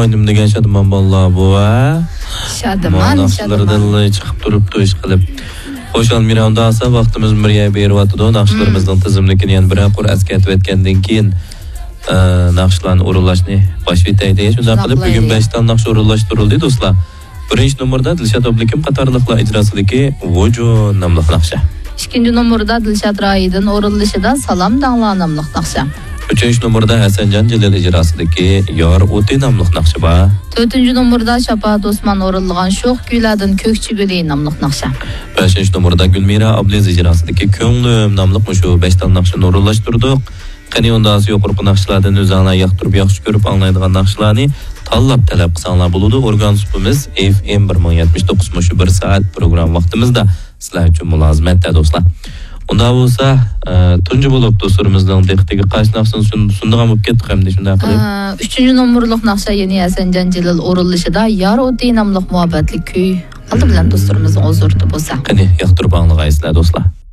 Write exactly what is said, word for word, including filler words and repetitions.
oynadim degan Şadıman balla bu ha. Şadıman, Şadıman. Çıkıp duruptu iş qilib. Xo'shal Miramda asa vaqtimiz birga beryapti. Naqshlarımızning tizimligini yana bir qor askatib o'tgandan keyin naqshlarni o'rinlashni bosh etaydi. Shunday qilib bugun besh ta naqsh o'rinlashtirildi do'stlar. Birinchi nomerda Dilshod Oblikim qatorliqlar ijrosidagi Vojo nomli naqsha. ikkinchi nomerda Dilshod Raidin o'rinlashida Salam dangla nomli naqsha. Uchinchi nomerda Hasanjon Jalil ijrosidagi Yor o'ti nomli naqsha bor. to'rtinchi nomerda Shafaat Osman o'rinlagan Sho'x kuylardan Ko'kchi guli nomli naqsha. beshinchi nomerda Gulmira Abliz ijrosidagi Ko'nglim nomli shu besh ta naqshni o'rinlashtirdik. Qani undasi yo'qorqi naqshlardan o'zingizlar yoqtirib yaxshi ko'rib anglaydigan naqshlarni tanlab talab qilsanglar bo'ladi. Organsupimiz F M bir ming yetmish to'qqiz shu bir soat program vaqtimizda sizlar uchun mulozimatda do'stlar. Unda bo'lsa, tunji bo'lib do'stlarimizning diqqatiga qaysi naqshni sundigan bo'lib ketdik hamda shunday qilib. uchinchi nomerlik naqsha yana Hasanjon Jalil o'rinlashida Yor o'ti nomli muhabbatli kuy. Aldi bilan do'stlarimizning huzurida bo'lsa. Qani yoqtirib anglaysizlar do'stlar.